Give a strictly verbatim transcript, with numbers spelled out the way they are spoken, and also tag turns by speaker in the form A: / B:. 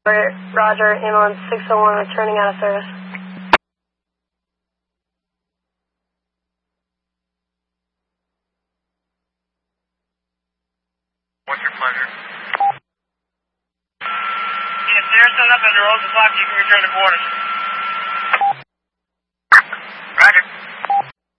A: Roger, ambulance six oh one returning out of service.
B: What's your pleasure?
C: If they're set up and they're over the clock, you can return to quarters.